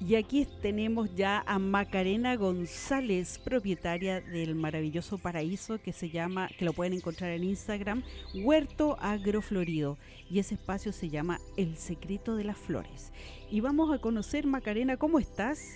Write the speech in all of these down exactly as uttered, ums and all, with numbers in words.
Y aquí tenemos ya a Macarena González, propietaria del maravilloso paraíso que se llama, que lo pueden encontrar en Instagram, Huerto Agroflorido. Y ese espacio se llama El Secreto de las Flores. Y vamos a conocer, Macarena, ¿cómo estás?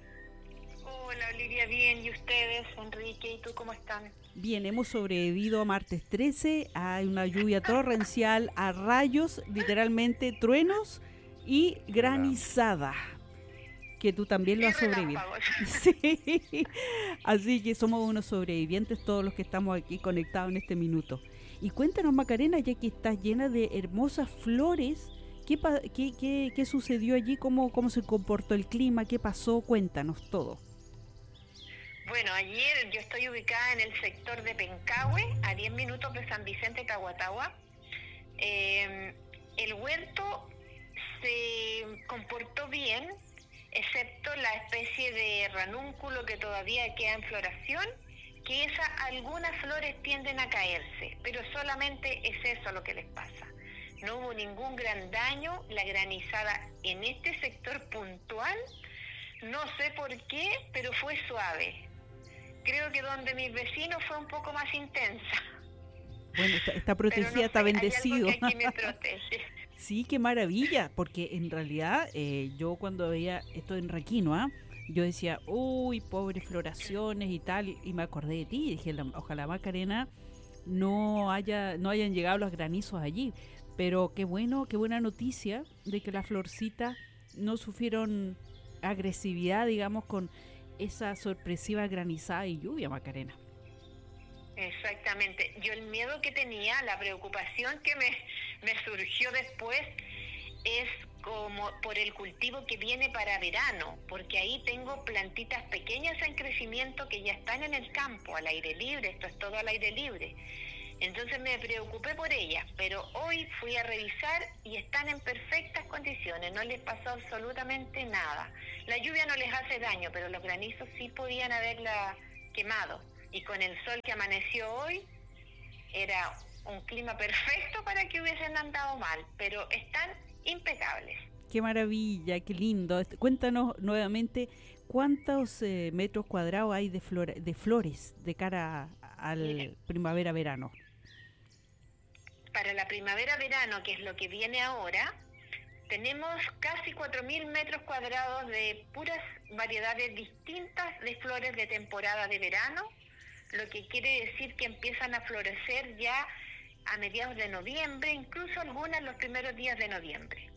Hola Olivia, bien. ¿Y ustedes, Enrique? ¿Y tú cómo están? Bien, hemos sobrevivido a martes trece, hay una lluvia torrencial, a rayos, literalmente truenos y granizada. Que tú también lo has sobrevivido. Sí. Así que somos unos sobrevivientes todos los que estamos aquí conectados en este minuto. Y cuéntanos, Macarena, ya que estás llena de hermosas flores, ¿qué, qué, qué, qué sucedió allí? ¿Cómo, ¿Cómo se comportó el clima? ¿Qué pasó? Cuéntanos todo. Bueno, ayer yo estoy ubicada en el sector de Pencahue, a diez minutos de San Vicente, Caguatagua. Eh, el huerto se comportó bien, excepto la especie de ranúnculo que todavía queda en floración, que esa, algunas flores tienden a caerse, pero solamente es eso lo que les pasa. No hubo ningún gran daño, la granizada en este sector puntual, no sé por qué, pero fue suave. Creo que donde mis vecinos fue un poco más intensa. Bueno, está, está protegida, no sé, está bendecido. Hay algo que aquí me protege. Sí, qué maravilla, porque en realidad eh, yo cuando veía esto en Raquinoa, yo decía, uy, pobres floraciones y tal, y me acordé de ti y dije, ojalá Macarena no haya no hayan llegado los granizos allí, pero qué bueno, qué buena noticia de que las florcitas no sufrieron agresividad, digamos, con esa sorpresiva granizada y lluvia, Macarena. Exactamente. Yo el miedo que tenía, la preocupación que me, me surgió después es como por el cultivo que viene para verano, porque ahí tengo plantitas pequeñas en crecimiento que ya están en el campo, al aire libre, esto es todo al aire libre. Entonces me preocupé por ellas, pero hoy fui a revisar y están en perfectas condiciones, no les pasó absolutamente nada. La lluvia no les hace daño, pero los granizos sí podían haberla quemado. Y con el sol que amaneció hoy, era un clima perfecto para que hubiesen andado mal, pero están impecables. Qué maravilla, qué lindo. Cuéntanos nuevamente, ¿cuántos eh, metros cuadrados hay de, flor de flores de cara al primavera-verano? Para la primavera-verano, que es lo que viene ahora, tenemos casi cuatro mil metros cuadrados de puras variedades distintas de flores de temporada de verano, lo que quiere decir que empiezan a florecer ya a mediados de noviembre, incluso algunas los primeros días de noviembre.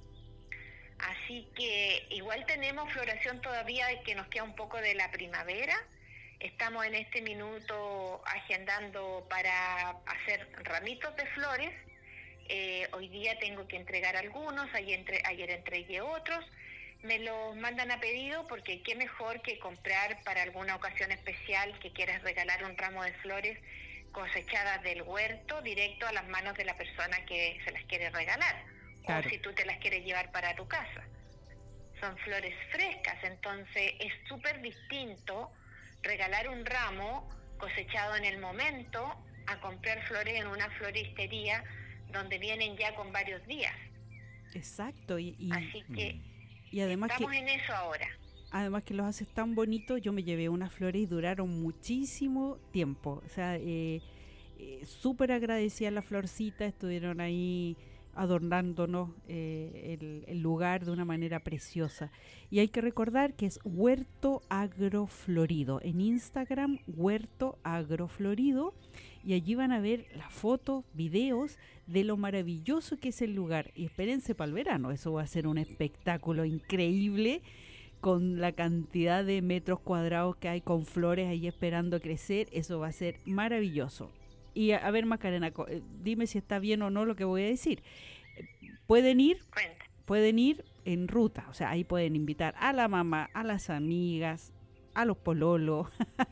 Así que igual tenemos floración todavía que nos queda un poco de la primavera. Estamos en este minuto agendando para hacer ramitos de flores. Eh, hoy día tengo que entregar algunos, ayer, entre, ayer entregué otros. Me los mandan a pedido porque qué mejor que comprar para alguna ocasión especial que quieras regalar un ramo de flores cosechadas del huerto directo a las manos de la persona que se las quiere regalar. Claro. O si tú te las quieres llevar para tu casa. Son flores frescas, entonces es súper distinto regalar un ramo cosechado en el momento a comprar flores en una floristería donde vienen ya con varios días. Exacto. Y, y, Así que y además estamos que, en eso ahora. Además que los haces tan bonitos, yo me llevé unas flores y duraron muchísimo tiempo. O sea, eh, eh, súper agradecida a las florcitas, estuvieron ahí adornándonos eh, el, el lugar de una manera preciosa. Y hay que recordar que es Huerto Agroflorido. En Instagram, Huerto Agroflorido. Y allí van a ver las fotos, videos de lo maravilloso que es el lugar. Y espérense para el verano, eso va a ser un espectáculo increíble con la cantidad de metros cuadrados que hay con flores ahí esperando crecer. Eso va a ser maravilloso. Y a, a ver, Macarena, dime si está bien o no lo que voy a decir. Pueden ir, Cuenta. pueden ir en ruta, o sea, ahí pueden invitar a la mamá, a las amigas, a los pololos,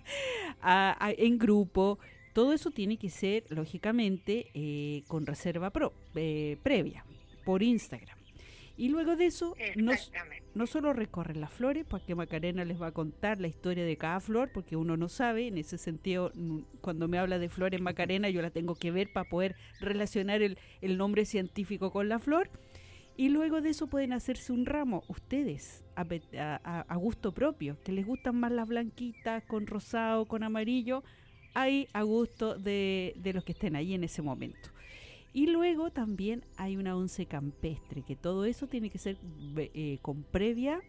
a, a, en grupo. Todo eso tiene que ser, lógicamente, eh, con reserva pro, eh, previa, por Instagram. Y luego de eso, no, no solo recorren las flores, porque Macarena les va a contar la historia de cada flor, porque uno no sabe, en ese sentido, cuando me habla de flores Macarena, yo la tengo que ver para poder relacionar el, el nombre científico con la flor. Y luego de eso pueden hacerse un ramo, ustedes, a, a, a gusto propio, que les gustan más las blanquitas, con rosado, con amarillo, ahí a gusto de, de los que estén ahí en ese momento. Y luego también hay una once campestre, que todo eso tiene que ser eh, con previa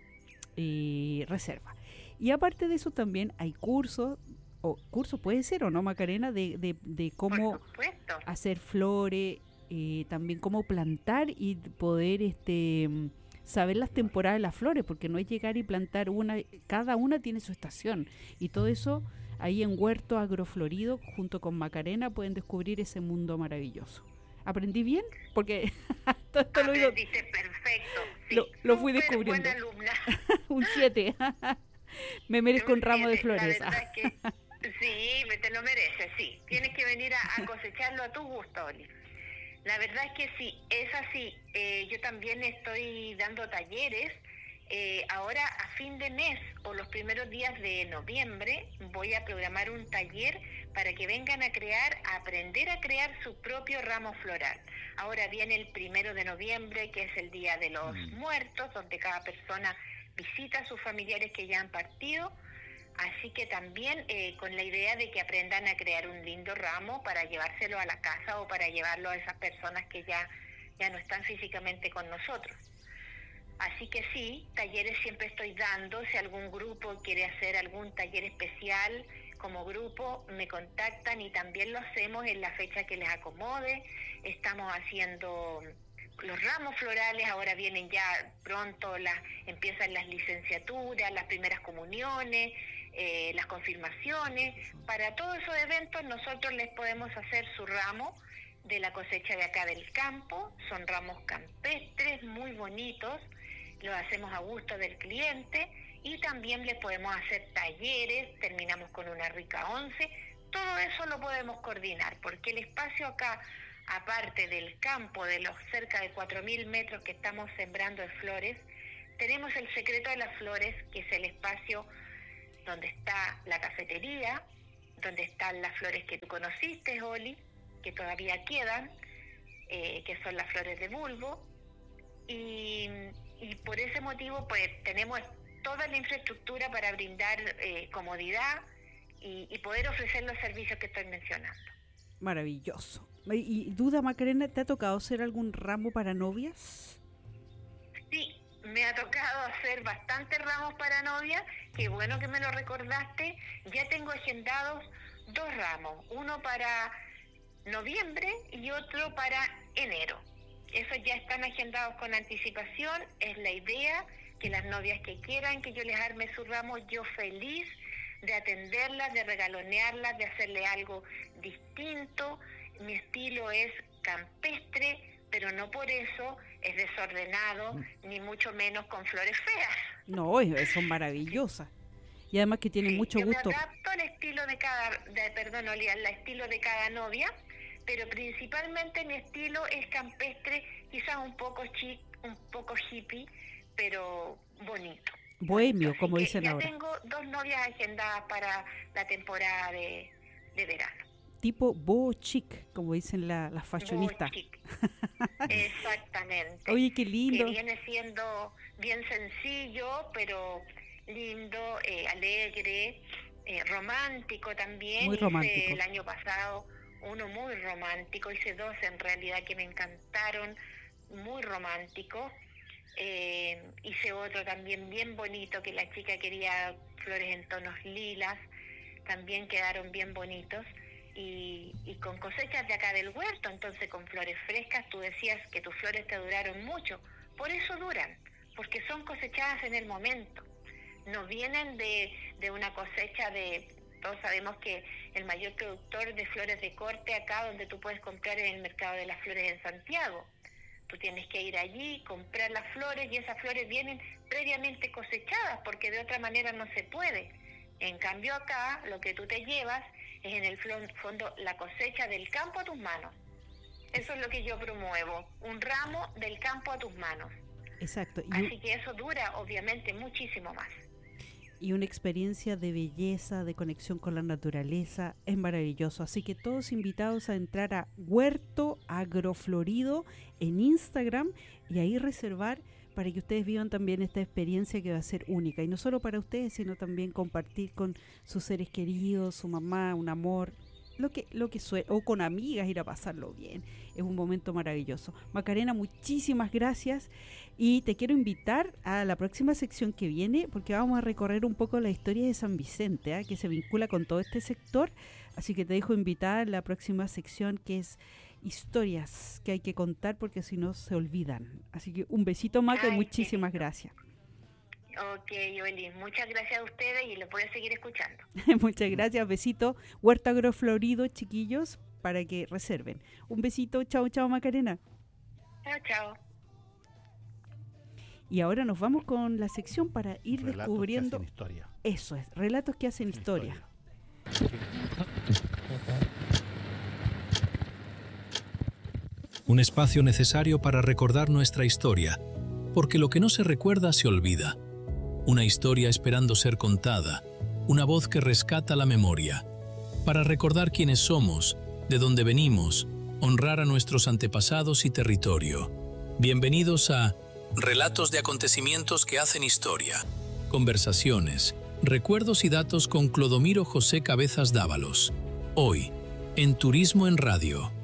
eh, reserva. Y aparte de eso también hay cursos, o cursos puede ser o no, Macarena, de, de, de cómo hacer flores, eh, también cómo plantar y poder este saber las temporadas de las flores, porque no es llegar y plantar una, cada una tiene su estación. Y todo eso ahí en Huerto Agroflorido, junto con Macarena, pueden descubrir ese mundo maravilloso. ¿Aprendí bien? Porque todo esto lo, ido, perfecto. Sí, lo, lo fui descubriendo. Buena alumna. Un siete. Me merezco un, un ramo siete, de flores. La verdad es que sí, te lo mereces, sí. Tienes que venir a, a cosecharlo a tu gusto, Oli. La verdad es que sí, es así. Eh, yo también estoy dando talleres. Eh, ahora a fin de mes o los primeros días de noviembre voy a programar un taller para que vengan a crear, a aprender a crear su propio ramo floral. Ahora viene el primero de noviembre, que es el Día de los mm. Muertos, donde cada persona visita a sus familiares que ya han partido. Así que también eh, con la idea de que aprendan a crear un lindo ramo para llevárselo a la casa o para llevarlo a esas personas que ya, ya no están físicamente con nosotros. Así que sí, talleres siempre estoy dando. Si algún grupo quiere hacer algún taller especial como grupo, me contactan y también lo hacemos en la fecha que les acomode. Estamos haciendo los ramos florales, ahora vienen ya pronto, las, empiezan las licenciaturas, las primeras comuniones, eh, las confirmaciones. Para todos esos eventos nosotros les podemos hacer su ramo de la cosecha de acá del campo. Son ramos campestres muy bonitos, los hacemos a gusto del cliente y también les podemos hacer talleres, terminamos con una rica once. Todo eso lo podemos coordinar porque el espacio acá, aparte del campo de los cerca de cuatro mil metros que estamos sembrando de flores, tenemos el secreto de las flores, que es el espacio donde está la cafetería, donde están las flores que tú conociste, Oli, que todavía quedan, eh, que son las flores de bulbo, y, y por ese motivo pues tenemos toda la infraestructura para brindar eh, comodidad y, y poder ofrecer los servicios que estoy mencionando. Maravilloso. Y duda, Macarena, ¿te ha tocado hacer algún ramo para novias? Sí, me ha tocado hacer bastantes ramos para novias. Qué bueno que me lo recordaste. Ya tengo agendados dos ramos, uno para noviembre y otro para enero. Esos ya están agendados con anticipación. Es la idea que las novias que quieran que yo les arme su ramo, yo feliz de atenderlas, de regalonearlas, de hacerle algo distinto. Mi estilo es campestre, pero no por eso es desordenado, mm. ni mucho menos con flores feas. No, son maravillosas. Y además que tienen sí, mucho yo gusto. Yo me adapto al estilo de cada, de, perdón, Oli, al estilo de cada novia, pero principalmente mi estilo es campestre, quizás un poco chic, un poco hippie, pero bonito. Bohemio, como dicen ya ahora. Ya tengo dos novias agendadas para la temporada de, de verano. Tipo boho chic, como dicen las la fashionistas. Boho chic. Exactamente. Oye, qué lindo. Que viene siendo bien sencillo, pero lindo, eh, alegre, eh, romántico también. Muy romántico. Hice el año pasado uno muy romántico, hice dos en realidad que me encantaron, muy romántico. Eh, hice otro también bien bonito, que la chica quería flores en tonos lilas, también quedaron bien bonitos. Y, y con cosechas de acá del huerto, entonces con flores frescas. Tú decías que tus flores te duraron mucho, por eso duran, porque son cosechadas en el momento, no vienen de, de una cosecha de, todos sabemos que el mayor productor de flores de corte acá donde tú puedes comprar en el mercado de las flores en Santiago, tú tienes que ir allí, comprar las flores y esas flores vienen previamente cosechadas porque de otra manera no se puede. En cambio acá lo que tú te llevas es en el fondo la cosecha del campo a tus manos. Eso es lo que yo promuevo, un ramo del campo a tus manos. Exacto. Y Así que eso dura obviamente muchísimo más. y una experiencia de belleza, de conexión con la naturaleza, es maravilloso. Así que todos invitados a entrar a Huerto Agroflorido en Instagram y ahí reservar para que ustedes vivan también esta experiencia que va a ser única. Y no solo para ustedes, sino también compartir con sus seres queridos, su mamá, un amor, lo que, lo que suene, o con amigas, ir a pasarlo bien. Es un momento maravilloso. Macarena, muchísimas gracias y te quiero invitar a la próxima sección que viene porque vamos a recorrer un poco la historia de San Vicente, ¿eh? que se vincula con todo este sector, así que te dejo invitada a la próxima sección que es historias que hay que contar porque si no se olvidan. Así que un besito, Maca, y muchísimas gracias. Ok, Oli, muchas gracias a ustedes y los voy a seguir escuchando. Muchas gracias, besito. Huerto Agroflorido, chiquillos, para que reserven. Un besito, chao, chao, Macarena. Chao, chao. Y ahora nos vamos con la sección para ir Relatos descubriendo... que hacen historia. Eso es, relatos que hacen historia. historia. Un espacio necesario para recordar nuestra historia, porque lo que no se recuerda se olvida. Una historia esperando ser contada, una voz que rescata la memoria, para recordar quiénes somos, de dónde venimos, honrar a nuestros antepasados y territorio. Bienvenidos a Relatos de acontecimientos que hacen historia. Conversaciones, recuerdos y datos con Clodomiro José Cabezas Dávalos. Hoy, en Turismo en Radio.